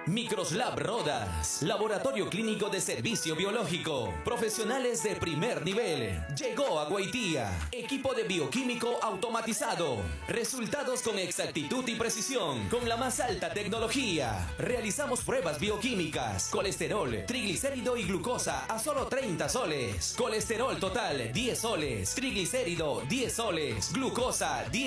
Microslab Rodas, laboratorio clínico de servicio biológico, profesionales de primer nivel. Llegó a Guaitía, equipo de bioquímico automatizado. Resultados con exactitud y precisión, con la más alta tecnología. Realizamos pruebas bioquímicas, colesterol, triglicérido y glucosa a solo 30 soles. Colesterol total 10 soles, triglicérido 10 soles, glucosa 10